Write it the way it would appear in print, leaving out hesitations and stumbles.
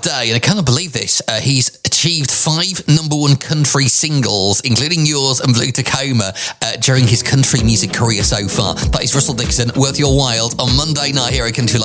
day, and I cannot believe this, he's achieved 5 number one country singles, including yours and Blue Tacoma, during his country music career so far. That is Russell Dixon, worth your while, on Monday night here at Country Life.